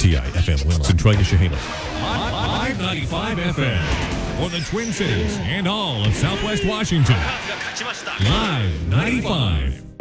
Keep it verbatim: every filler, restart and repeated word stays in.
T I F M Wilson, Troy to Chehalis. five ninety-five F M for the Twin Cities and all of Southwest Washington. Live ninety-five.